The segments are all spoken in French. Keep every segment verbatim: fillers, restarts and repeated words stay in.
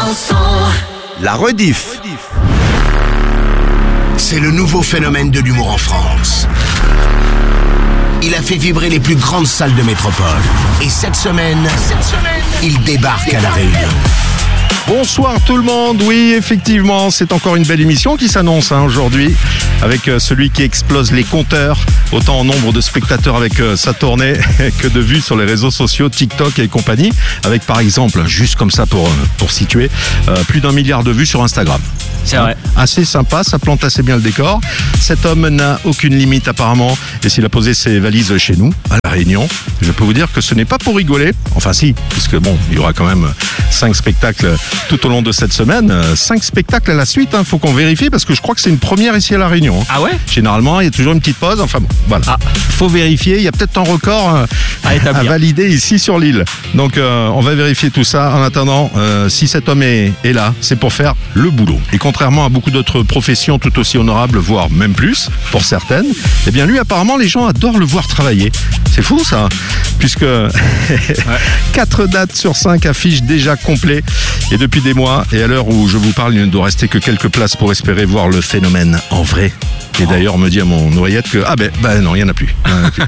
chanson. La rediff. C'est le nouveau phénomène de l'humour en France. Il a fait vibrer les plus grandes salles de métropole. Et cette semaine, cette semaine, il débarque à La Réunion. Bonsoir tout le monde, oui effectivement c'est encore une belle émission qui s'annonce hein, aujourd'hui avec euh, celui qui explose les compteurs, autant en nombre de spectateurs avec euh, sa tournée que de vues sur les réseaux sociaux, TikTok et compagnie, avec par exemple, juste comme ça pour, pour situer, euh, plus d'un milliard de vues sur Instagram. C'est vrai. Assez sympa, ça plante assez bien le décor. Cet homme n'a aucune limite apparemment et s'il a posé ses valises chez nous, à La Réunion, je peux vous dire que ce n'est pas pour rigoler, enfin si, puisque bon, il y aura quand même cinq spectacles tout au long de cette semaine, cinq spectacles à la suite, hein, faut qu'on vérifie parce que je crois que c'est une première ici à La Réunion. Hein. Ah ouais ? Généralement, il y a toujours une petite pause, enfin bon, voilà. Ah. Faut vérifier, il y a peut-être un record euh, à, à valider ici sur l'île. Donc euh, on va vérifier tout ça. En attendant, euh, si cet homme est, est là, c'est pour faire le boulot. Et contrairement à beaucoup d'autres professions tout aussi honorables, voire même plus, pour certaines, eh bien lui apparemment les gens adorent le voir travailler. C'est fou ça, puisque ouais. quatre dates sur cinq affichent déjà complet. Et depuis des mois, et à l'heure où je vous parle, il ne doit rester que quelques places pour espérer voir le phénomène en vrai. Et d'ailleurs, on me dit à mon oreillette que, ah ben, ben non, il n'y en a plus. Il y en a plus.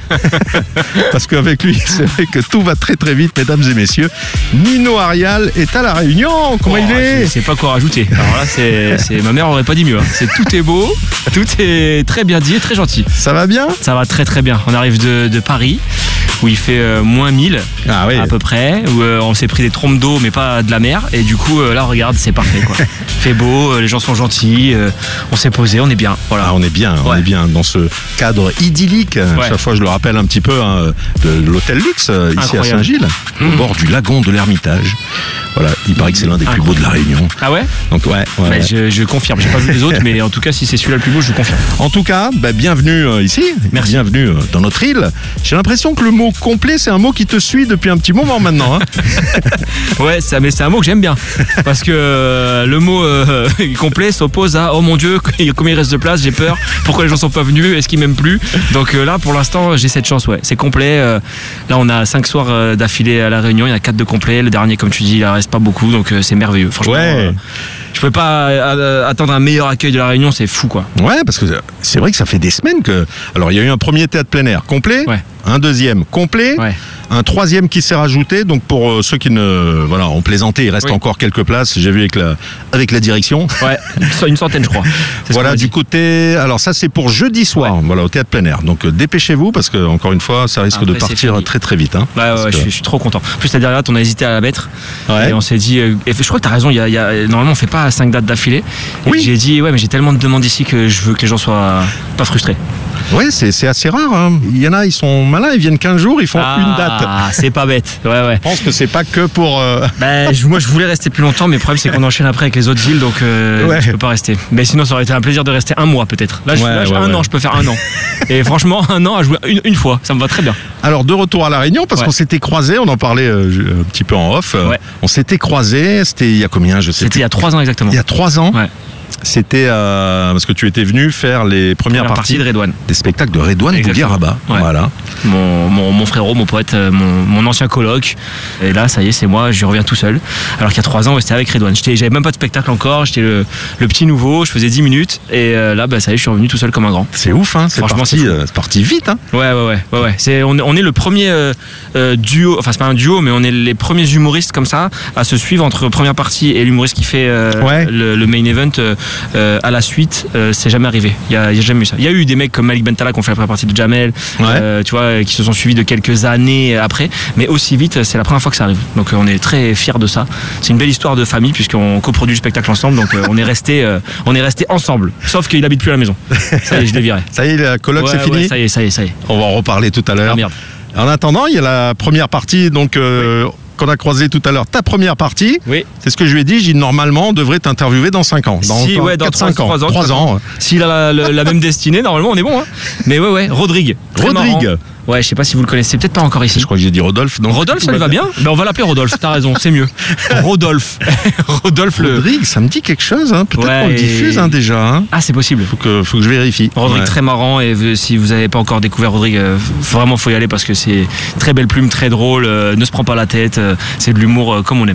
Parce qu'avec lui, c'est vrai que tout va très très vite, mesdames et messieurs. Nino Arial est à La Réunion. Comment oh, il est ? Je sais pas quoi rajouter. Alors là, c'est, c'est... ma mère aurait pas dit mieux. Hein. C'est, tout est beau, tout est très bien dit et très gentil. Ça va bien ? Ça va très très bien. On arrive de, de Paris, où il fait euh, moins mille ah, oui. à peu près, où euh, on s'est pris des trompes d'eau, mais pas de la mer. Et du coup, euh, là, regarde, c'est parfait. Quoi. Il fait beau, euh, les gens sont gentils, euh, on s'est posé, on est bien. Voilà. Ah, on est bien, on ouais. est bien dans ce cadre idyllique. Ouais. Chaque fois, je le rappelle un petit peu, hein, de l'hôtel Luxe, euh, ici à Saint-Gilles, mmh. au bord du lagon de l'Ermitage. Voilà, il paraît que c'est l'un des plus beaux de La Réunion. Ah ouais ? Donc ouais. ouais, ouais. Je, je confirme, j'ai pas vu les autres, mais en tout cas, si c'est celui-là le plus beau, je confirme. En tout cas, bah, bienvenue euh, ici. Merci. Bienvenue euh, dans notre île. J'ai l'impression que le mot complet, c'est un mot qui te suit depuis un petit moment maintenant. Hein. Ouais, ça, mais c'est un mot que j'aime bien. Parce que euh, le mot euh, complet s'oppose à oh mon Dieu, combien il reste de place, j'ai peur, pourquoi les gens sont pas venus, est-ce qu'ils m'aiment plus ? Donc euh, là, pour l'instant, j'ai cette chance, ouais. C'est complet. Euh, là, on a cinq soirs euh, d'affilée à La Réunion, il y en a quatre de complet. Le dernier, comme tu dis, il en reste pas beaucoup, donc euh, c'est merveilleux. Franchement, ouais. euh, je pouvais pas euh, attendre un meilleur accueil de La Réunion, c'est fou, quoi. Ouais, parce que c'est vrai que ça fait des semaines que. Alors, il y a eu un premier théâtre plein air complet, ouais. un deuxième complet. Ouais. Un troisième qui s'est rajouté, donc pour euh, ceux qui ne, voilà, ont plaisanté, il reste oui. encore quelques places. J'ai vu avec la, avec la direction. Ouais, une centaine, je crois. C'est voilà, du côté. Alors ça, c'est pour jeudi soir, ouais. voilà, au théâtre plein air. Donc euh, dépêchez-vous parce que encore une fois, ça risque Après, de partir très très vite. Hein, ouais, ouais, que... je, suis, je suis trop content. En plus la dernière date, on a hésité à la mettre ouais. et on s'est dit. Euh, et je crois que t'as raison. Il y a, il y a, normalement, on fait pas cinq dates d'affilée. Oui. Et j'ai dit ouais, mais j'ai tellement de demandes ici que je veux que les gens soient pas frustrés. Ouais, c'est, c'est assez rare. Hein. Il y en a, ils sont malins, ils viennent quinze jours, ils font ah, une date. Ah, c'est pas bête. Ouais, ouais. Je pense que c'est pas que pour. Euh... Ben, je, moi, je voulais rester plus longtemps, mais le problème, c'est qu'on enchaîne après avec les autres villes, donc euh, ouais. je peux pas rester. Mais sinon, ça aurait été un plaisir de rester un mois peut-être. Là, je, ouais, là, ouais, un ouais. an, je peux faire un an. Et franchement, un an à jouer une, une fois, ça me va très bien. Alors, de retour à La Réunion, parce ouais. qu'on s'était croisés, on en parlait euh, un petit peu en off. Ouais. On s'était croisés, c'était il y a combien, je sais C'était plus. il y a trois ans exactement. Il y a trois ans. Ouais. C'était euh, parce que tu étais venu faire les premières Première parties partie de Redouane. Des spectacles de Redouane Bougueraba. Ouais. Voilà. Mon, mon, mon frérot, mon poète, mon, mon ancien coloc. Et là, ça y est, c'est moi, je reviens tout seul. Alors qu'il y a trois ans, c'était avec Redouane. J'étais, j'avais même pas de spectacle encore, j'étais le, le petit nouveau, je faisais dix minutes. Et euh, là, bah, ça y est, je suis revenu tout seul comme un grand. C'est ouf, hein. C'est Franchement, parti, c'est, euh, c'est parti vite, hein. Ouais, ouais, ouais. ouais, ouais. C'est, on, on est le premier euh, euh, duo, enfin, c'est pas un duo, mais on est les premiers humoristes comme ça à se suivre entre première partie et l'humoriste qui fait euh, ouais. le, le main event euh, à la suite. Euh, c'est jamais arrivé. Il y a, il y a jamais eu ça. Il y a eu des mecs comme Malik Bentala qui ont fait la première partie de Jamel, ouais. euh, tu vois, qui se sont suivis de quelques années après. Mais aussi vite, c'est la première fois que ça arrive. Donc on est très fiers de ça. C'est une belle histoire de famille puisqu'on coproduit le spectacle ensemble. Donc on est resté, euh, on est resté ensemble. Sauf qu'il habite plus à la maison. Ça y est, je l'ai viré. Ça y est, la coloc ouais, c'est fini. Ouais, ça y est, ça y est, ça y est. On va en reparler tout à l'heure. Ah, merde. En attendant, il y a la première partie, donc. Euh, oui. qu'on a croisé tout à l'heure, ta première partie. Oui. C'est ce que je lui ai dit. J'ai dit normalement, on devrait t'interviewer dans cinq ans. Dans, si, dans ouais, dans quatre cinq ans. trois ans. trois ans. S'il a la, la, la même destinée, normalement, on est bon. Hein. Mais ouais, ouais, Rodrigue. Rodrigue. Ouais, je sais pas si vous le connaissez, peut-être pas encore ici. Je crois que j'ai dit Rodolphe. Donc Rodolphe, ça lui va bien. Ben, on va l'appeler Rodolphe, t'as raison, c'est mieux. Rodolphe. Rodolphe le. Rodrigue, ça me dit quelque chose, hein. Peut-être ouais, qu'on le diffuse hein, déjà. Hein. Ah, c'est possible. Faut que, faut que je vérifie. Rodrigue, ouais. Très marrant, et si vous n'avez pas encore découvert Rodrigue, euh, vraiment, faut y aller parce que c'est très belle plume, très drôle, euh, ne se prend pas la tête, euh, c'est de l'humour euh, comme on aime.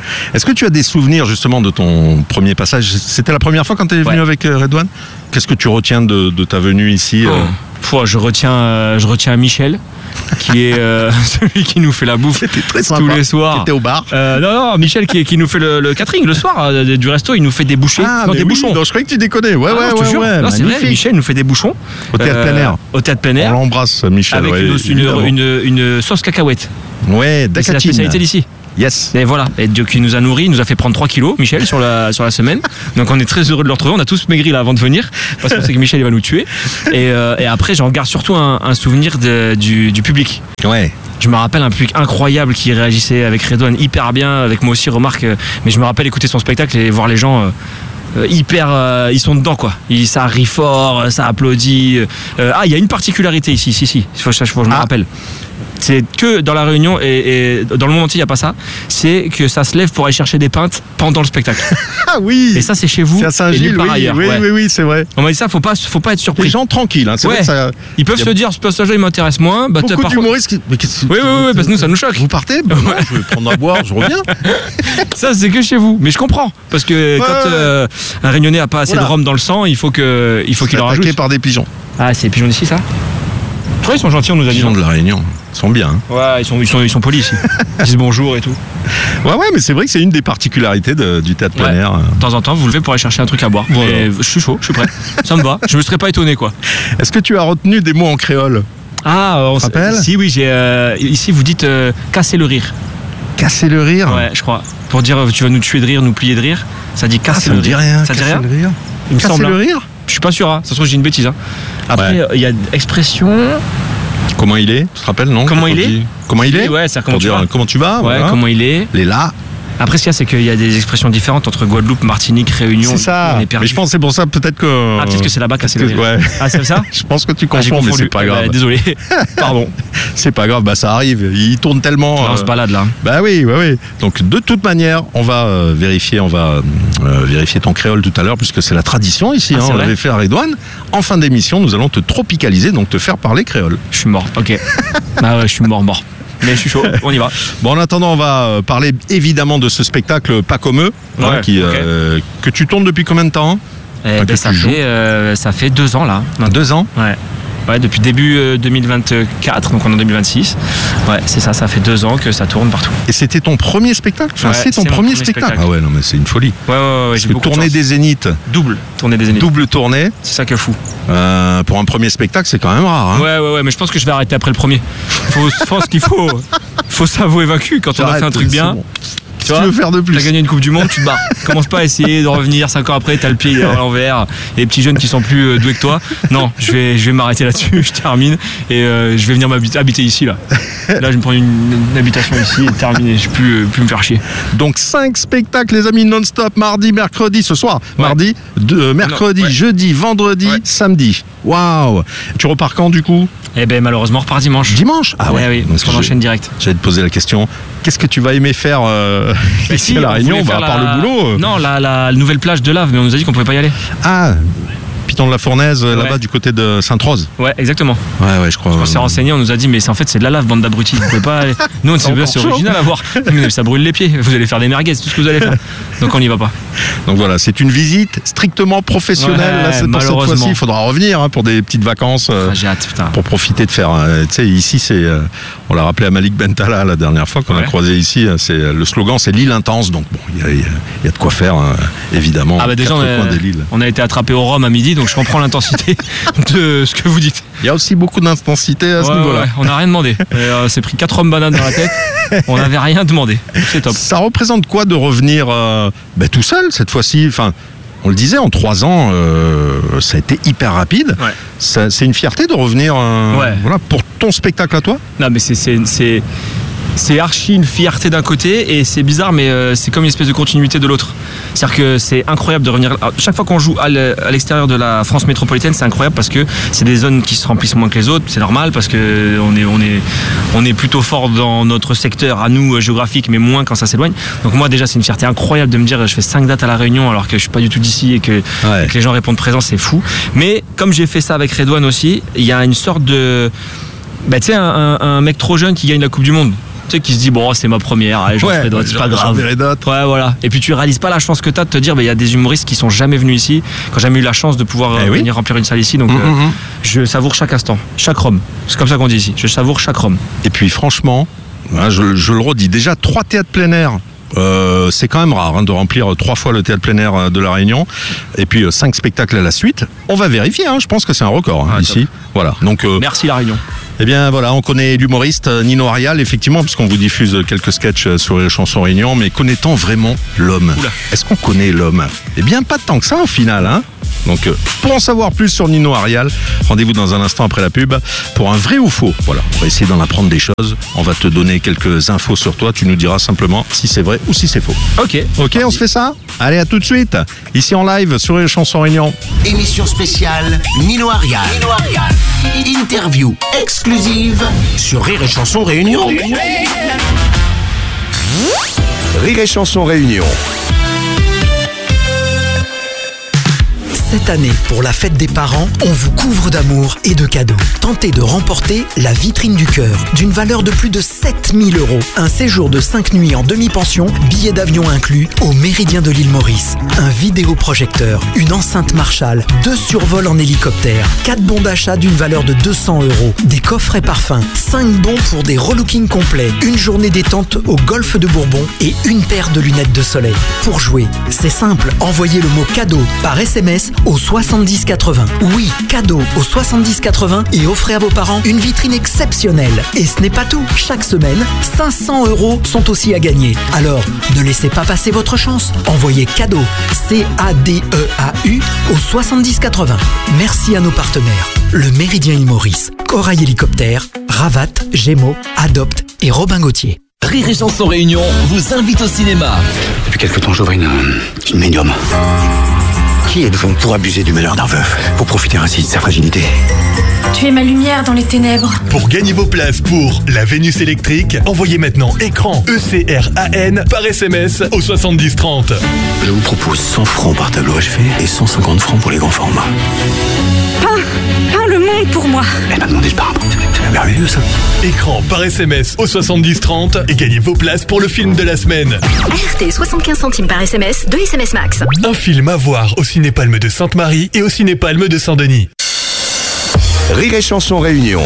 Est-ce que tu as des souvenirs justement de ton premier passage? C'était la première fois quand tu es venu ouais. avec Redouane? Qu'est-ce que tu retiens de, de ta venue ici? oh. Pouah, je retiens, euh, je retiens Michel, qui est euh, celui qui nous fait la bouffe très sympa. tous les soirs. Qui était au bar. Euh, non, non, Michel qui, qui nous fait le, le catering le soir euh, du resto, il nous fait des bouchées. Ah, non, des oui, bouchons. Non, je croyais que tu déconnais. Ouais, ah, ouais, non, ouais, ouais. Non, c'est vrai, Michel nous fait des bouchons. Au théâtre plein air. Au théâtre plein air. On l'embrasse, Michel. Avec ouais, une, une, une, une sauce cacahuète. Ouais, d'accord. C'est la spécialité d'ici. Yes. Et voilà, et Dieu qui nous a nourris, il nous a fait prendre trois kilos, Michel, sur la, sur la semaine. Donc on est très heureux de le retrouver. On a tous maigri là avant de venir, parce qu'on sait que Michel il va nous tuer. Et, euh, et après, j'en garde surtout un, un souvenir de, du, du public. Ouais. Je me rappelle un public incroyable qui réagissait avec Redouane hyper bien, avec moi aussi, remarque. Mais je me rappelle écouter son spectacle et voir les gens. Euh, hyper euh, ils sont dedans quoi, ils, ça rit fort, ça applaudit. Euh, ah, il y a une particularité ici, si si, il faut, faut, faut, je me ah. rappelle. C'est que dans la Réunion et, et dans le monde entier il n'y a pas ça, c'est que ça se lève pour aller chercher des pintes pendant le spectacle. Ah oui. Et ça c'est chez vous. C'est à Saint-Gilles, oui, ailleurs, oui, ouais. oui, oui, c'est vrai. On m'a dit ça, faut pas, faut pas être surpris. Les gens tranquilles, hein, c'est ouais. vrai que ça... Ils peuvent a... se dire ce passage-là il m'intéresse moins. Bah, beaucoup d'humoristes qui... Mais qu'est-ce... Oui, oui, oui, parce que nous ça nous choque. Vous partez bah, ouais. Non, je vais prendre à boire, je reviens. Ça c'est que chez vous, mais je comprends parce que ouais, quand euh, un Réunionnais a pas assez voilà. de rhum dans le sang, il faut que, il faut qu'il en rajoute. Attaqué par des pigeons. Ah, c'est les pigeons d'ici ça? Ouais, ils sont gentils, on nous a dit. Les pigeons de la Réunion, ils sont bien. Hein. Ouais, ils sont, ils sont, ils sont polis ici. Ils disent bonjour et tout. Ouais, ouais, mais c'est vrai que c'est une des particularités de, du théâtre plein air. Ouais. De temps en temps, vous vous levez pour aller chercher un truc à boire. Voilà. Et je suis chaud, je suis prêt. Ça me va. Je me serais pas étonné quoi. Est-ce que tu as retenu des mots en créole? Ah, on se rappelle? Si, oui, j'ai. Euh, ici, vous dites euh, casser le rire. Casser le rire? Ouais, je crois. Pour dire tu vas nous tuer de rire, nous plier de rire. Ça dit casser ah, le rire. Ça dit rien. Ça dit rien? Le rire. Il me casser semble. le rire? Je suis pas sûr, hein. Ça se trouve, j'ai une bêtise. Hein. Après, il ouais. y a expression. Comment il est? Tu te rappelles, non? Comment il est? Comment il est? Ouais, c'est comment pour tu dire vas. Comment tu vas? Ouais, voilà. comment il est? Les là. Après, ce qu'il y a, c'est qu'il y a des expressions différentes entre Guadeloupe, Martinique, Réunion. C'est ça. On est perdu. Mais je pense que c'est pour ça, peut-être que. Ah, peut-être que c'est là-bas casser le rire. Ouais. Ah, c'est ça? Je pense que tu confonds, ah, mais c'est pas grave. Bah, désolé. Pardon. C'est pas grave, bah ça arrive. Il tourne tellement. Là, on euh... se balade là. Bah oui, oui, oui. Donc de toute manière, on va euh, vérifier, on va euh, vérifier ton créole tout à l'heure, puisque c'est la tradition ici. Ah, hein, on l'avait fait à Redouane. En fin d'émission, nous allons te tropicaliser, donc te faire parler créole. Je suis mort. Ok. Ah ouais, je suis mort, mort. Mais je suis chaud, on y va. Bon, en attendant, on va parler évidemment de ce spectacle Pas comme eux, ouais, hein, qui, okay. euh, que tu tournes depuis combien de temps? eh enfin, ben, ça, fait, euh, ça fait deux ans là. Maintenant. Deux ans? Ouais. Ouais, depuis début euh, deux mille vingt-quatre, donc on est en deux mille vingt-six. Ouais, c'est ça, ça fait deux ans que ça tourne partout. Et c'était ton premier spectacle? Enfin, ouais, c'est ton premier, premier spectacle. spectacle. Ah ouais, non, mais c'est une folie. Ouais, ouais, ouais. Parce que tournée des Zéniths. Double tournée des Zéniths. Double tournée. C'est ça qui est fou. Euh, pour un premier spectacle, c'est quand même rare. Hein. Ouais, ouais, ouais, mais je pense que je vais arrêter après le premier. Faut, je pense qu'il faut, faut s'avouer vaincu quand on a fait un truc bien. Bon. Tu veux faire de plus? T'as gagné une Coupe du Monde, tu te barres. Commence pas à essayer de revenir cinq ans après, t'as le pied à l'envers, et les petits jeunes qui sont plus doués que toi. Non, je vais, je vais m'arrêter là-dessus, je termine, et euh, je vais venir m'habiter habiter ici là. Là, je vais me prendre une, une habitation ici et terminer, je vais plus, plus me faire chier. Donc cinq spectacles, les amis, non-stop, mardi, mercredi, ce soir. Ouais. Mardi, de, euh, mercredi, non, ouais. jeudi, vendredi, ouais. samedi. Waouh! Tu repars quand du coup? Eh ben malheureusement, on repart dimanche. Dimanche? Ah ouais, ouais oui, parce qu'on enchaîne direct. J'allais te poser la question. Qu'est-ce que tu vas aimer faire euh, ici si, à La Réunion, bah, à part la... le boulot euh... Non, la, la, la nouvelle plage de Lave, mais on nous a dit qu'on pouvait pas y aller. Ah, Piton de la Fournaise, ouais. Là-bas du côté de Sainte-Rose. Ouais, exactement. Ouais, ouais, je crois. On s'est renseigné, on nous a dit, mais c'est en fait c'est de la lave, bande d'abrutis. Vous pouvez pas aller. Nous, on s'est dit, c'est original à voir. Mais ça brûle les pieds. Vous allez faire des merguez, tout ce que vous allez faire. Donc on n'y va pas. Donc voilà, c'est une visite strictement professionnelle. Ouais, là, c'est pour cette fois-ci, il faudra revenir hein, pour des petites vacances. Euh, ah, j'ai hâte, putain. Pour profiter de faire. Euh, tu sais, ici, c'est. Euh, on l'a rappelé à Malik Bentala la dernière fois qu'on ouais. a croisé ici. C'est le slogan, c'est l'île intense. Donc bon, il y, y, y a de quoi faire, hein, évidemment. Ah bah déjà, on a, on a été attrapé au rhum à midi, donc je comprends l'intensité de ce que vous dites. Il y a aussi beaucoup d'intensité à ce ouais, niveau-là. Ouais, on n'a rien demandé. Euh, c'est pris quatre hommes bananes dans la tête. On n'avait rien demandé. C'est top. Ça représente quoi de revenir euh, bah, tout seul cette fois-ci? Enfin, on le disait, en trois ans, euh, ça a été hyper rapide. Ouais. Ça, c'est une fierté de revenir euh, ouais. voilà, pour ton spectacle à toi? Non, mais c'est... c'est, c'est... C'est archi une fierté d'un côté et c'est bizarre mais euh, c'est comme une espèce de continuité de l'autre. C'est-à-dire que c'est incroyable de revenir. Alors, chaque fois qu'on joue à l'extérieur de la France métropolitaine, c'est incroyable parce que c'est des zones qui se remplissent moins que les autres. C'est normal parce que on est, on est, on est plutôt fort dans notre secteur à nous géographique, mais moins quand ça s'éloigne. Donc moi déjà c'est une fierté incroyable de me dire je fais cinq dates à La Réunion alors que je suis pas du tout d'ici et que, ouais. et que les gens répondent présent, c'est fou. Mais comme j'ai fait ça avec Redouane aussi, il y a une sorte de, bah, tu sais un, un, un mec trop jeune qui gagne la Coupe du Monde. tu sais, qui se dit bon, c'est ma première, allez, j'en Ouais, ferai d'autres, c'est pas grave. verrai d'autres. Ouais, voilà. Et puis tu réalises pas la chance que t'as de te dire, bah, il y a des humoristes qui sont jamais venus ici, qui ont jamais eu la chance de pouvoir Eh euh, oui. venir remplir une salle ici. Donc, Mmh, euh, mmh. je savoure chaque instant, chaque rhum. C'est comme ça qu'on dit ici. Je savoure chaque rhum. Et puis franchement, hein, je, je le redis, déjà trois théâtres plein air. Euh, c'est quand même rare hein, de remplir trois fois le théâtre plein air de La Réunion et puis euh, cinq spectacles à la suite. On va vérifier, hein, je pense que c'est un record hein, Ah, ici. top. Voilà. Donc, euh, Merci La Réunion. eh bien voilà, on connaît l'humoriste euh, Nino Arial effectivement puisqu'on vous diffuse quelques sketchs sur les chansons Réunion, mais connaît-on vraiment l'homme? Oula. Est-ce qu'on connaît l'homme? Eh bien pas tant que ça au final, hein. Donc, euh, pour en savoir plus sur Nino Arial, rendez-vous dans un instant après la pub pour un vrai ou faux. Voilà, on va essayer d'en apprendre des choses. On va te donner quelques infos sur toi. Tu nous diras simplement si c'est vrai ou si c'est faux. Ok. Ok, on se fait ça? Allez, à tout de suite. Ici en live sur les chansons Réunion. Émission spéciale Nino Arial. Nino Arial. Interview exclusive sur Rire et Chanson Réunion. Rire et Chanson Réunion. Cette année, pour la fête des parents, on vous couvre d'amour et de cadeaux. Tentez de remporter la vitrine du cœur, d'une valeur de plus de sept mille euros. Un séjour de cinq nuits en demi-pension, billets d'avion inclus, au Méridien de l'île Maurice. Un vidéoprojecteur, une enceinte Marshall, deux survols en hélicoptère, quatre bons d'achat d'une valeur de deux cents euros, des coffrets parfums, cinq bons pour des relookings complets, une journée détente au golfe de Bourbon et une paire de lunettes de soleil. Pour jouer, c'est simple, envoyez le mot cadeau par S M S au soixante-dix quatre-vingts. Oui, cadeau au soixante-dix quatre-vingts et offrez à vos parents une vitrine exceptionnelle. Et ce n'est pas tout. Chaque semaine, cinq cents euros sont aussi à gagner. Alors, ne laissez pas passer votre chance. Envoyez cadeau, C A D E A U, au soixante-dix quatre-vingts. Merci à nos partenaires. Le Méridien Île Maurice, Corail Hélicoptère, Ravat, Gémeaux, Adopt et Robin Gauthier. Rire et Chanson Réunion vous invite au cinéma. Depuis quelque temps, j'ouvre une, une médium. Qui êtes-vous pour abuser du malheur d'un veuf, pour profiter ainsi de sa fragilité? Tu es ma lumière dans les ténèbres. Pour gagner vos places pour la Vénus électrique, envoyez maintenant écran E C R A N par S M S au soixante-dix trente. Je vous propose cent francs par tableau achevé et cent cinquante francs pour les grands formats. Peins, peins le monde pour moi. Elle m'a demandé de peindre. C'est merveilleux ça. Écran par S M S au soixante-dix trente et gagnez vos places pour le film de la semaine. R T soixante-quinze centimes par S M S, deux S M S max. Un film à voir au Cinépalme de Sainte-Marie et au Cinépalme de Saint-Denis. Rire et Chanson Réunion.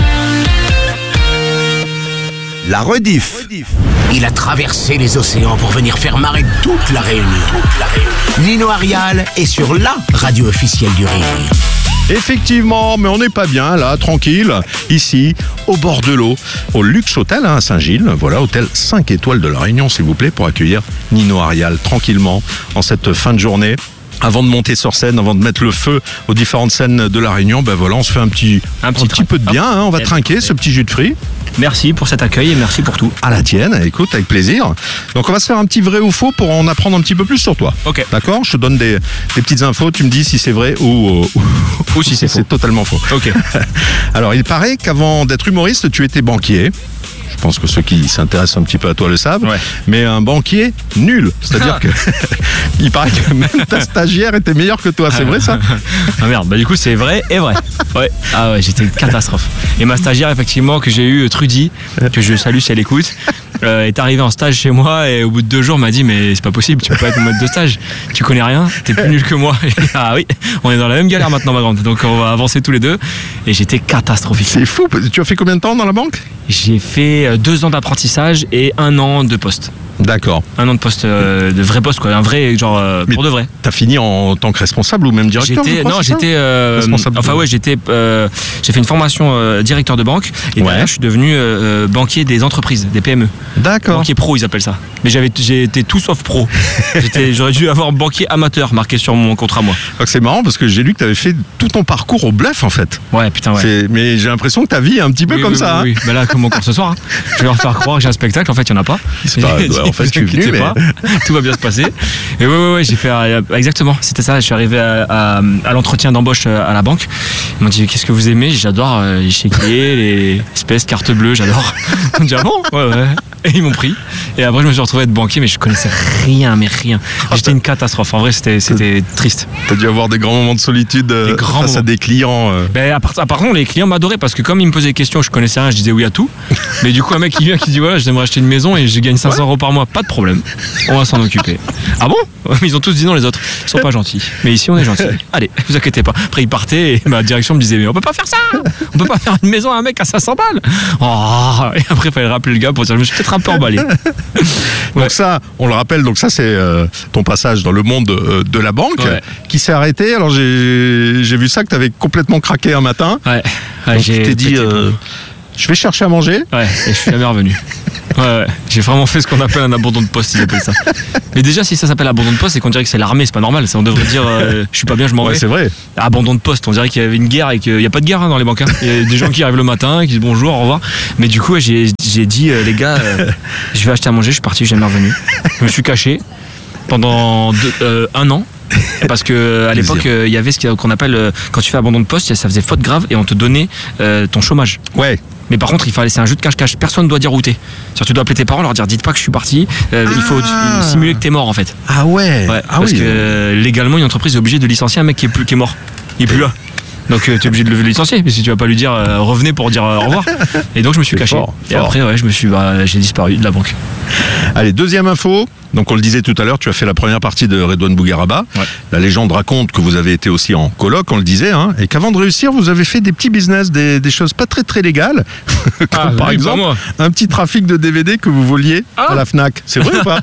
La rediff. Il a traversé les océans pour venir faire marrer toute la Réunion. Toute la Réunion. Nino Arial est sur la radio officielle du Rire. Effectivement, mais on n'est pas bien là, tranquille, ici, au bord de l'eau, au Luxe Hôtel hein, à Saint-Gilles. Voilà, hôtel cinq étoiles de La Réunion, s'il vous plaît, pour accueillir Nino Arial tranquillement en cette fin de journée. Avant de monter sur scène, avant de mettre le feu aux différentes scènes de La Réunion, ben voilà, on se fait un petit, Un un petit petit peu de bien, hein, on va Eh trinquer ben, ce petit jus de fruits. Merci pour cet accueil et merci pour tout. À la tienne, écoute, avec plaisir. Donc on va se faire un petit vrai ou faux pour en apprendre un petit peu plus sur toi. Ok. D'accord? Je te donne des, des petites infos, tu me dis si c'est vrai ou, ou, Ou si c'est faux. totalement faux. Ok. Alors il paraît qu'avant d'être humoriste, tu étais banquier. Je pense que ceux qui s'intéressent un petit peu à toi le savent. Ouais. Mais un banquier nul. C'est-à-dire Ah. que il paraît que même ta stagiaire était meilleure que toi. C'est vrai ça? Ah merde, bah du coup c'est vrai et vrai. Ouais. Ah ouais, j'étais une catastrophe. Et ma stagiaire effectivement que j'ai eu, Trudy, que je salue si elle écoute, euh, est arrivée en stage chez moi et au bout de deux jours m'a dit mais c'est pas possible, tu peux pas être en mode de stage, tu connais rien, t'es plus nul que moi. Et ah oui, on est dans la même galère maintenant ma grande, donc on va avancer tous les deux. Et j'étais catastrophique. C'est fou. Tu as fait combien de temps dans la banque? J'ai fait deux ans d'apprentissage et un an de poste. D'accord. Un an de poste, euh, de vrai poste quoi, un vrai genre euh, Mais pour de vrai. T'as fini en tant que responsable ou même directeur? je J'étais crois, non, c'est ça j'étais euh, Responsable enfin de- ouais, j'étais euh, j'ai fait une formation euh, directeur de banque et Ouais. derrière je suis devenu euh, banquier des entreprises, des P M E. D'accord. Banquier pro, ils appellent ça. Mais j'avais j'ai été tout sauf pro. J'étais j'aurais dû avoir banquier amateur marqué sur mon contrat moi. Donc c'est marrant parce que j'ai lu que tu avais fait tout ton parcours au bluff en fait. Ouais, putain ouais. C'est- Mais j'ai l'impression que ta vie est un petit peu Oui, comme oui, ça. oui, hein. oui. Bah là, comme encore ce soir, hein. Je vais leur faire croire que j'ai un spectacle. En fait, il n'y en a pas. C'est pas- J'ai dit, ouais, en fait, vous tu es venu, inquiétez mais- pas, tout va bien se passer. Et ouais, ouais, ouais, j'ai fait euh, exactement. C'était ça. Je suis arrivé à, à, à l'entretien d'embauche euh, à la banque. Ils m'ont dit qu'est-ce que vous aimez? J'adore euh, les chéquiers, les espèces cartes bleues. J'adore. Ils m'ont dit ah bon? Ouais, ouais. Et ils m'ont pris. Et après, je me suis retrouvé à être banquier, mais je connaissais rien, mais rien. J'étais une catastrophe. En vrai, c'était, c'était triste. T'as dû avoir des grands moments de solitude euh, face moments. à des clients. Euh... Ben, à part, à part contre, les clients m'adoraient parce que comme ils me posaient des questions, je connaissais rien, je disais oui à tout. Mais du coup, un mec qui vient qui dit voilà, j'aimerais acheter une maison et je gagne cinq cents euros par mois, pas de problème. On va s'en occuper. Ah bon? Ils ont tous dit non, les autres. Ils sont pas gentils. Mais ici, on est gentils. Allez, vous inquiétez pas. Après, ils partaient et ma direction me disait mais on peut pas faire ça. On peut pas faire une maison à un mec à cinq cents balles. Oh, et après, il fallait rappeler le gars pour dire je me suis peut-être un peu emballé. Ouais. Donc ça, on le rappelle, donc ça c'est euh, ton passage dans le monde euh, de la banque ouais. qui s'est arrêté. Alors j'ai, j'ai vu ça que tu avais complètement craqué un matin. Ouais. Ouais, donc j'ai tu t'es dit euh, je vais chercher à manger. Ouais, et je suis jamais revenu. Ouais, ouais, j'ai vraiment fait ce qu'on appelle un abandon de poste, ils appellent ça. Mais déjà, si ça s'appelle abandon de poste, c'est qu'on dirait que c'est l'armée, c'est pas normal. C'est, on devrait dire, euh, je suis pas bien, je m'en vais. Ouais, c'est vrai. Abandon de poste, on dirait qu'il y avait une guerre et qu'il n'y a pas de guerre hein, dans les banques. Hein. Il y a des gens qui arrivent le matin, qui disent bonjour, au revoir. Mais du coup, ouais, j'ai, j'ai dit, euh, les gars, euh, je vais acheter à manger, je suis parti, je suis jamais revenu. Je me suis caché pendant deux, euh, un an. Parce que à l'époque, il euh, y avait ce qu'on appelle, euh, quand tu fais abandon de poste, ça faisait faute grave et on te donnait euh, ton chômage. Ouais. Mais par contre, il fallait, c'est un jeu de cache-cache. Personne ne doit dire où t'es. C'est-à-dire, tu dois appeler tes parents, leur dire, dites pas que je suis parti. Euh, ah. Il faut simuler que t'es mort, en fait. Ah ouais. ouais ah parce oui. que euh, légalement, une entreprise est obligée de licencier un mec qui est, plus, qui est mort. Il est plus là. Donc euh, tu es obligé de le licencier, mais si tu vas pas lui dire euh, revenez pour dire euh, au revoir. Et donc je me suis c'est caché. Fort, et fort. Après, ouais, je me suis, bah, j'ai disparu de la banque. Allez, deuxième info. Donc on le disait tout à l'heure, tu as fait la première partie de Redouane Bougueraba. Ouais. La légende raconte que vous avez été aussi en coloc, on le disait, hein, et qu'avant de réussir, vous avez fait des petits business, des, des choses pas très très légales, comme ah, par oui, exemple un petit trafic de D V D que vous voliez ah. à la Fnac. C'est vrai ou pas?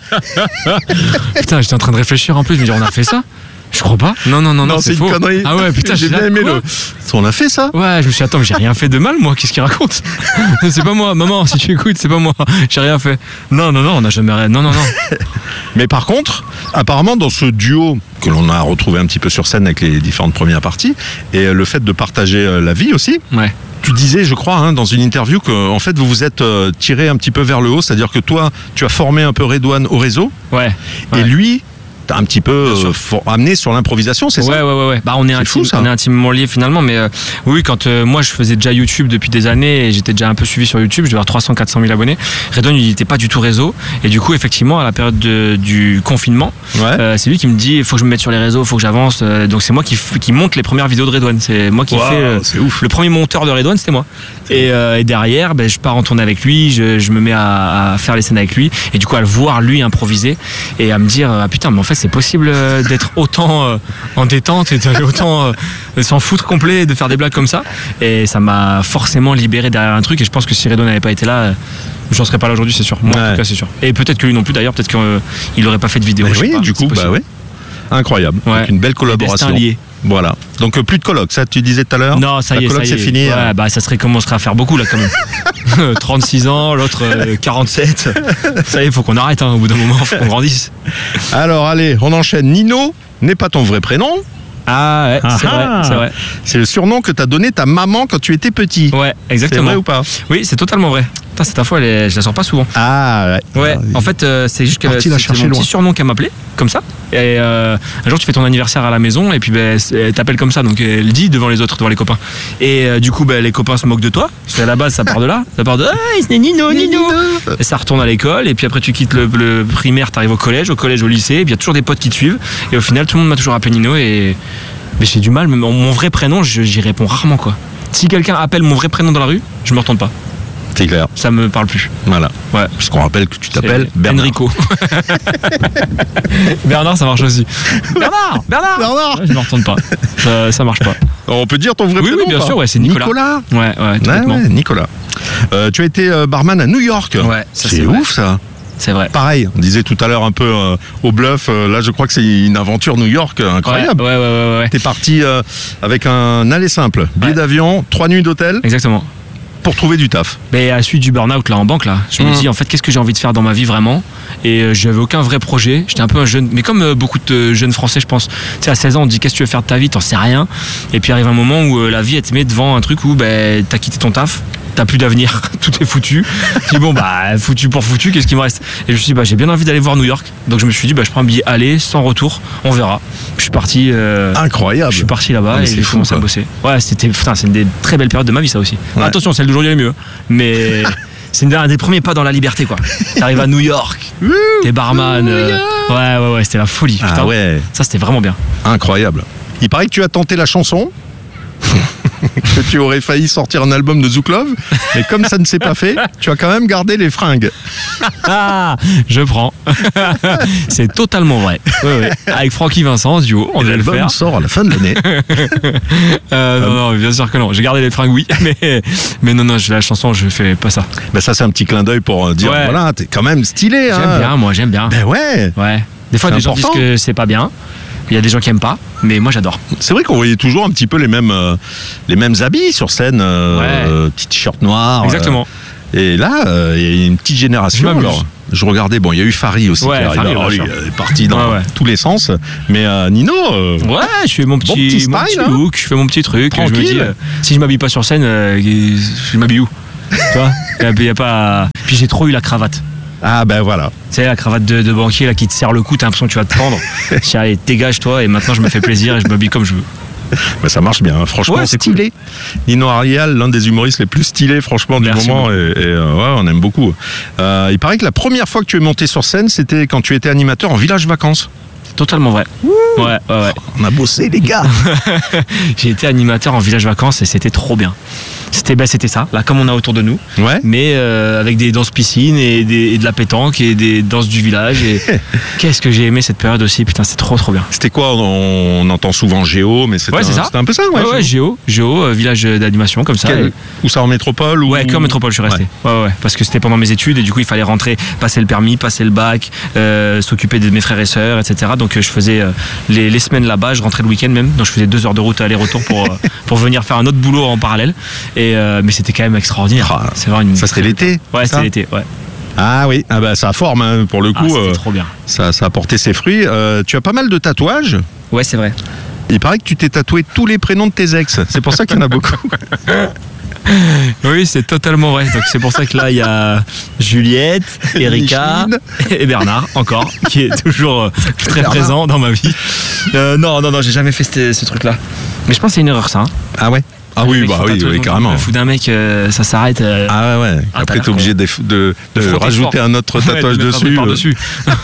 Putain, j'étais en train de réfléchir en plus, je me dis on a fait ça. Je crois pas. Non, non, non, non, c'est, c'est faux. Une connerie. Ah ouais, putain, j'ai bien aimé le. On a fait ça. Ouais, je me suis dit, attends, mais j'ai rien fait de mal, moi. Qu'est-ce qu'il raconte? C'est pas moi, maman, si tu écoutes, c'est pas moi. J'ai rien fait. Non, non, non, on n'a jamais rien. Non, non, non. Mais par contre, apparemment, dans ce duo que l'on a retrouvé un petit peu sur scène avec les différentes premières parties, et le fait de partager la vie aussi. Ouais. Tu disais, je crois, hein, dans une interview que, en fait, vous vous êtes euh, tiré un petit peu vers le haut, c'est-à-dire que toi, tu as formé un peu Redouane au réseau. Ouais. Et ouais. lui. T'as un petit peu euh, for- amené sur l'improvisation, c'est ouais, ça? Ouais, ouais, ouais. Bah, on est, c'est intime, fou, ça. on est intimement liés finalement, mais euh, oui, quand euh, moi je faisais déjà YouTube depuis des années et j'étais déjà un peu suivi sur YouTube, je devais avoir trois cents à quatre cent mille abonnés. Redouane, il n'était pas du tout réseau, et du coup, effectivement, à la période de, du confinement, ouais. euh, c'est lui qui me dit il faut que je me mette sur les réseaux, il faut que j'avance. Euh, donc c'est moi qui, f- qui monte les premières vidéos de Redouane. C'est moi qui wow, fais euh, c'est ouf. Le premier monteur de Redouane, c'était moi. Et, euh, et derrière, ben, je pars en tournée avec lui, je, je me mets à, à faire les scènes avec lui, et du coup à le voir lui improviser et à me dire ah putain, mais en fait c'est possible d'être autant euh, en détente et d'aller autant euh, s'en foutre complet et de faire des blagues comme ça. Et ça m'a forcément libéré derrière un truc. Et je pense que si Redouane n'avait pas été là, euh, j'en serais pas là aujourd'hui, c'est sûr. Moi, ouais. En tout cas, c'est sûr. Et peut-être que lui non plus d'ailleurs, peut-être qu'il euh, n'aurait pas fait de vidéo. Bah je oui, sais pas, du coup, bah oui. Incroyable. Ouais. Donc une belle collaboration. Lié. Voilà. Donc euh, plus de colloques, ça tu disais tout à l'heure. Non, ça y est, colloque, ça y est. C'est fini. Ouais, hein. bah ça serait commencerait à faire beaucoup là quand même. trente-six ans, l'autre euh, quarante-sept. Ça y est, faut qu'on arrête hein, au bout d'un moment, faut qu'on grandisse. Alors allez, on enchaîne. Nino n'est pas ton vrai prénom. Ah ouais, ah c'est, vrai, c'est vrai. C'est le surnom que t'as donné ta maman quand tu étais petit. Ouais, exactement. C'est vrai ou pas? Oui, c'est totalement vrai. Putain, cette info, elle est, je la sors pas souvent. Ah ouais. Ouais, en fait, euh, c'est juste que c'est mon loin. Petit surnom qu'elle m'appelait, comme ça. Et euh, un jour, tu fais ton anniversaire à la maison, et puis ben, elle t'appelle comme ça, donc elle dit devant les autres, devant les copains. Et euh, du coup, ben, les copains se moquent de toi, parce qu'à la base, ça part de là. Ça part de ah, c'est Nino, Nino. Et ça retourne à l'école, et puis après, tu quittes le, le primaire, t'arrives au collège, au collège, au lycée, et puis il y a toujours des potes qui te suivent. Et au final, tout le monde m'a toujours appelé Nino, et mais j'ai du mal, mon, mon vrai prénom, je, j'y réponds rarement, quoi. Si quelqu'un appelle mon vrai prénom dans la rue, je me retourne pas. C'est clair. Ça me parle plus. Voilà. Ouais. Parce qu'on rappelle que tu t'appelles c'est Bernard. Enrico. Bernard, ça marche aussi. Bernard, Bernard. Bernard. Ouais, je me retourne pas. Ça, ça marche pas. On peut dire ton vrai oui, prénom? Oui, bien pas sûr. Ouais, c'est Nicolas. Nicolas. Ouais, ouais, complètement. Ouais, ouais, Nicolas. Euh, tu as été euh, barman à New York. Ouais. Ça, c'est, c'est ouf ça. C'est vrai. Pareil, on disait tout à l'heure un peu euh, au bluff, euh, là je crois que c'est une aventure New York euh, incroyable. Ouais, ouais, ouais, ouais, ouais. T'es parti euh, avec un aller simple, billet ouais. d'avion, trois nuits d'hôtel. Exactement. Pour trouver du taf. Mais à la suite du burn-out là en banque là, je mmh. me dis en fait qu'est-ce que j'ai envie de faire dans ma vie vraiment. Et euh, j'avais aucun vrai projet. J'étais un peu un jeune, mais comme euh, beaucoup de jeunes Français je pense. Tu sais à seize ans on te dit qu'est-ce que tu veux faire de ta vie, t'en sais rien. Et puis arrive un moment où euh, la vie elle te met devant un truc où ben t'as quitté ton taf. T'as plus d'avenir, tout est foutu. Je dis bon bah foutu pour foutu, qu'est-ce qui me reste? Et je me suis dit bah j'ai bien envie d'aller voir New York. Donc je me suis dit bah je prends un billet aller sans retour, on verra. Je suis parti. Euh, Incroyable. Je suis parti là-bas et j'ai commencé à bosser. Ouais c'était, putain c'est une des très belles périodes de ma vie ça aussi. Ouais. Attention celle d'aujourd'hui est mieux, mais c'est un des premiers pas dans la liberté, quoi. T'arrives à New York, t'es barman. Euh, ouais, ouais, ouais, c'était la folie. Ah putain. ouais. Ça, c'était vraiment bien. Incroyable. Il paraît que tu as tenté la chanson. Que tu aurais failli sortir un album de Zouk Love, mais comme ça ne s'est pas fait, tu as quand même gardé les fringues. Ah, je prends. C'est totalement vrai. Oui, oui. Avec Francky Vincent, duo, on devait le faire. L'album sort à la fin de l'année. euh, non, non, bien sûr que non. J'ai gardé les fringues, oui, mais, mais non, non, la chanson, je fais pas ça. Ben ça, c'est un petit clin d'œil pour dire, ouais. Voilà, t'es quand même stylé. J'aime hein. bien, moi, j'aime bien. Ben ouais. Ouais. Des fois, c'est des important. gens disent que c'est pas bien. Il y a des gens qui aiment pas, mais moi j'adore. C'est vrai qu'on voyait toujours un petit peu les mêmes, euh, les mêmes habits sur scène, euh, ouais. euh, petit t-shirt noir. Exactement. Euh, et là, il euh, y a une petite génération. Je alors, je regardais, bon, il y a eu Fari aussi ouais, qui arrive. Fari, alors, lui, sûr. il est parti dans ouais, ouais. tous les sens. Mais euh, Nino. Euh, ouais, je fais mon petit, bon petit, style, mon petit hein. look, je fais mon petit truc. Tranquille. Je me dis, euh, si je m'habille pas sur scène, euh, je m'habille où? Tu vois, y a pas. Puis j'ai trop eu la cravate. Ah ben voilà. Tu sais, la cravate de, de banquier là qui te serre le cou, t'as l'impression que tu vas te prendre. Je dis, allez, dégage-toi, et maintenant je me fais plaisir et je m'habille comme je veux. Ben, ça marche bien, hein. Franchement, ouais, c'est stylé. Cool. Nino Arial, l'un des humoristes les plus stylés, franchement, du Merci moment, beaucoup. et, et euh, ouais, on aime beaucoup. Euh, il paraît que la première fois que tu es monté sur scène, c'était quand tu étais animateur en village vacances. Totalement vrai. Ouh. Ouais, ouais, ouais. On a bossé, les gars. J'ai été animateur en village vacances et c'était trop bien. C'était bah, c'était ça, là comme on a autour de nous, ouais. mais euh, avec des danses piscines et, des, et de la pétanque et des danses du village. Et qu'est-ce que j'ai aimé cette période aussi, putain, c'est trop trop bien. C'était quoi? On, on entend souvent Géo, mais c'était ouais, un, un, un peu ça, ouais. Ouais, ouais Géo, Géo, euh, village d'animation comme ça. Quel, et... Où ça en métropole ou... Ouais, que en métropole, je suis resté. Ouais. Ouais, ouais, parce que c'était pendant mes études et du coup il fallait rentrer, passer le permis, passer le bac, euh, s'occuper de mes frères et sœurs, et cetera. Donc je faisais euh, les, les semaines là-bas, je rentrais le week-end même, donc je faisais deux heures de route aller-retour pour, euh, pour venir faire un autre boulot en parallèle. Et, euh, mais c'était quand même extraordinaire. Ah, c'est vraiment une... Ça serait l'été? Ouais, c'était l'été, ouais. Ah oui, ah bah, ça forme hein, pour le coup. Ah, c'était euh, trop bien. Ça, ça a porté ses fruits. Euh, tu as pas mal de tatouages? Ouais, c'est vrai. Il paraît que tu t'es tatoué tous les prénoms de tes ex. C'est pour ça qu'il y en a beaucoup. Oui, c'est totalement vrai. Donc c'est pour ça que là il y a Juliette, Erika et Bernard encore, qui est toujours très Bernard. présent dans ma vie. Euh, non, non, non, j'ai jamais fait ce, ce truc-là. Mais je pense que c'est une erreur ça. Hein. Ah ouais. Ah oui, bah oui, oui, carrément. Le fou d'un mec, euh, ça s'arrête. Euh... Ah ouais, ouais. Ah, Après, t'es obligé de, de, de, de rajouter fort. un autre tatouage ouais, dessus. Euh... dessus.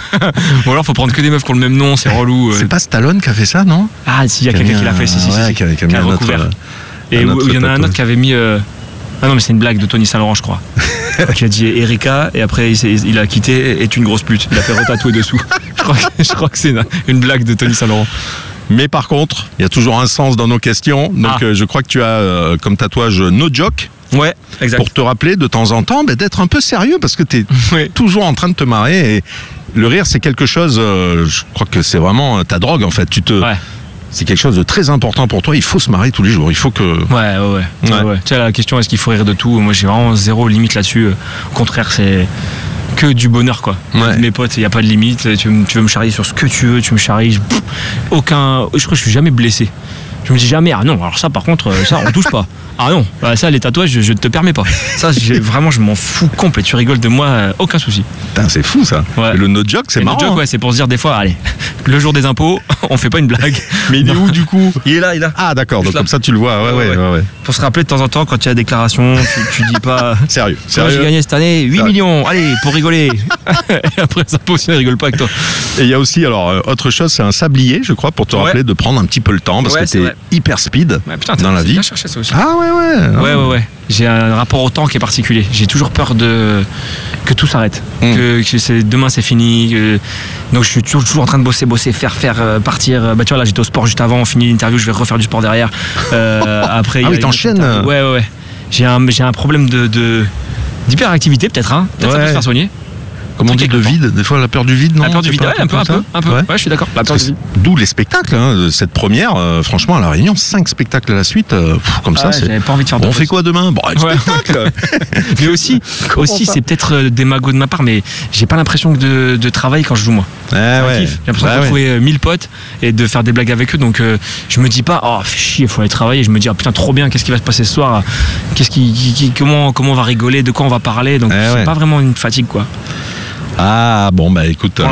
Ou alors, faut prendre que des meufs qui ont le même nom, c'est relou. C'est euh... pas Stallone qui a fait ça, non? Ah, si, il y a quelqu'un qui l'a fait, si, si, ouais, si. Qui a, qui a mis un recouvert. Autre, et il y en a un autre qui avait mis. Euh... Ah non, mais c'est une blague de Tony Saint-Laurent, je crois. Qui a dit Erika, et après il, il a quitté, est une grosse pute. Il a fait retatouer dessous. Je crois, que, je crois que c'est une, une blague de Tony Saint-Laurent. Mais par contre, il y a toujours un sens dans nos questions. Donc ah. euh, je crois que tu as euh, comme tatouage no joke. Ouais, exact. Pour te rappeler de temps en temps bah, d'être un peu sérieux parce que tu es oui. toujours en train de te marrer. Et le rire, c'est quelque chose, euh, je crois que c'est vraiment ta drogue en fait. Tu te... Ouais. C'est quelque chose de très important pour toi. Il faut se marrer tous les jours. Il faut que. Ouais, ouais, ouais. ouais. ouais. Tu sais, la question, est-ce qu'il faut rire de tout? Moi, j'ai vraiment zéro limite là-dessus. Au contraire, c'est que du bonheur, quoi. Ouais. Mes potes, il n'y a pas de limite. Tu veux, tu veux me charrier sur ce que tu veux, tu me charries. Pff, aucun. Je crois que je suis jamais blessé. Je me dis jamais, ah non, alors ça, par contre, ça, on touche pas. Ah non, bah ça, les tatouages, je, je te permets pas. Ça, j'ai, vraiment, je m'en fous complet. Tu rigoles de moi, euh, aucun souci. Putain, c'est fou ça. Ouais. Le no joke, c'est et marrant. Le no joke, ouais, c'est pour se dire des fois, allez, le jour des impôts, on fait pas une blague. Mais il est où du coup? Il est là, il est là. Ah d'accord, donc là. Comme ça tu le vois. Ouais, ouais, ouais, ouais, ouais. Pour se rappeler de temps en temps, quand tu as la déclaration, tu, tu dis pas. Sérieux. Sérieux. J'ai gagné cette année huit millions. Allez, pour rigoler. Et après, les impôts, ils ne rigolent pas avec toi. Et il y a aussi, alors, euh, autre chose, c'est un sablier, je crois, pour te ouais. rappeler de prendre un petit peu le temps parce ouais, que t'es vrai. hyper speed ouais, putain, dans la vie. Bien cherché ça aussi. Ah ouais, ouais. Ouais, ouais, ouais. J'ai un rapport au temps qui est particulier. J'ai toujours peur de que tout s'arrête, mmh. que, que c'est, demain c'est fini. Que... Donc je suis toujours, toujours en train de bosser, bosser, faire, faire, euh, partir. Bah tu vois là, j'étais au sport juste avant, on finit l'interview, je vais refaire du sport derrière. Euh, après. Ah oui, t'enchaînes. Ouais, ouais, ouais. J'ai un, j'ai un problème de, de d'hyperactivité peut-être, hein. Peut-être ouais. ça peut se faire soigner. Comme on dit, de vide, des fois la peur du vide, non? La peur du vide, ouais, un peu, un peu, un peu. Ouais, je suis d'accord. La peur du vide. D'où les spectacles, hein, cette première, euh, franchement, à La Réunion, cinq spectacles à la suite, euh, pff, comme ah ça, ouais, c'est. J'avais pas envie de faire. On fait quoi demain? Bon, un ouais. spectacle. Mais aussi, aussi, c'est peut-être des magots de ma part, mais j'ai pas l'impression de, de travailler quand je joue moi. Ah ouais. J'ai l'impression bah de ouais. trouver mille potes et de faire des blagues avec eux, donc euh, je me dis pas, oh, fais chier, faut aller travailler. Je me dis, ah putain, trop bien, qu'est-ce qui va se passer ce soir? Qu'est-ce qui, qui, qui, comment, comment on va rigoler? De quoi on va parler? Donc ah c'est ouais. pas vraiment une fatigue, quoi. Ah bon bah écoute, pour l'instant.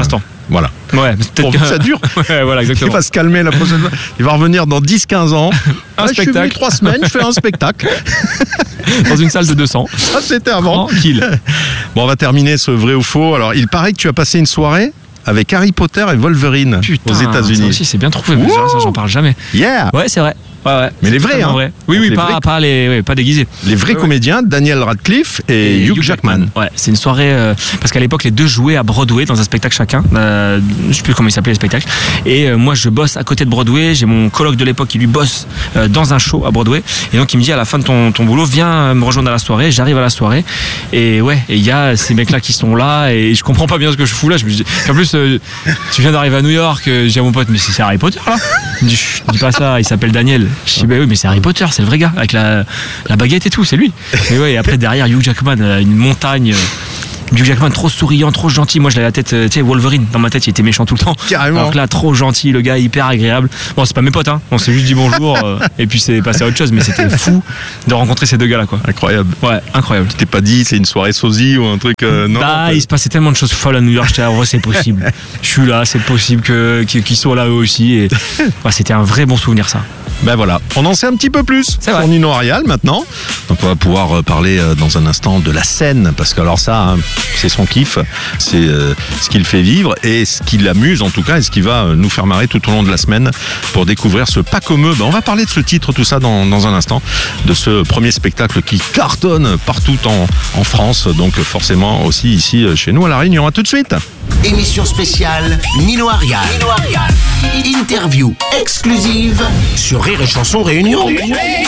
Voilà. Ouais, peut-être que ça dure. Ouais, voilà, exactement. Il va se calmer la prochaine fois. Il va revenir dans dix quinze ans. un ah, spectacle. Je suis venu trois semaines, je fais un spectacle. Dans une salle de deux cents. Ah, c'était avant. Tranquille. Bon, on va terminer ce vrai ou faux. Alors, il paraît que tu as passé une soirée avec Harry Potter et Wolverine Putain, aux États-Unis. Ça aussi, c'est bien trouvé. Mais ça, ça, j'en parle jamais. Yeah. Ouais, c'est vrai. Ouais, ouais. Mais les vrais, hein. Vrai. Oui, oui, les pas, vrais... pas les, ouais, pas déguisés. Les vrais ouais, comédiens, Daniel Radcliffe et, et Hugh, Hugh Jackman. Jackman. Ouais, c'est une soirée euh, parce qu'à l'époque les deux jouaient à Broadway dans un spectacle chacun. Euh, je sais plus comment il s'appelait le spectacle. Et euh, moi je bosse à côté de Broadway. J'ai mon coloc de l'époque qui lui bosse euh, dans un show à Broadway. Et donc il me dit à la fin de ton, ton boulot, viens me rejoindre à la soirée. J'arrive à la soirée et ouais, et il y a ces mecs là qui sont là et je comprends pas bien ce que je fous là. Je me dis, en plus euh, tu viens d'arriver à New York. Euh, j'ai mon pote, mais c'est Harry Potter là. Il me dit, dis pas ça. Il s'appelle Daniel. Je dis bah oui, mais c'est Harry Potter, c'est le vrai gars avec la, la baguette et tout, c'est lui. Mais ouais, et après derrière Hugh Jackman, une montagne. Hugh Jackman trop souriant, trop gentil. Moi, je l'avais la tête, tu sais, Wolverine dans ma tête, il était méchant tout le temps. Carrément. Alors que là, trop gentil, le gars hyper agréable. Bon, c'est pas mes potes, hein. On s'est juste dit bonjour euh, et puis c'est passé à autre chose. Mais c'était fou de rencontrer ces deux gars-là, quoi. Incroyable. Ouais, incroyable. Tu t'es pas dit, c'est une soirée sosie ou un truc euh, non. Bah, il se passait tellement de choses folles à New York. J'étais, ouais, c'est possible. Je suis là, c'est possible que qu'ils soient là eux aussi. Et ouais, c'était un vrai bon souvenir, ça. Ben voilà, on en sait un petit peu plus c'est sur vrai. Nino Arial maintenant. Donc on va pouvoir parler dans un instant de la scène, parce que alors ça, hein, c'est son kiff, c'est euh, ce qu'il fait vivre et ce qui l'amuse en tout cas et ce qui va nous faire marrer tout au long de la semaine pour découvrir ce pas comme eux. Ben, on va parler de ce titre, tout ça dans, dans un instant, de ce premier spectacle qui cartonne partout en, en France, donc forcément aussi ici chez nous à La Réunion. À tout de suite. Émission spéciale Nino Arial. Nino Arial. Interview exclusive sur Rire et Chanson Réunion.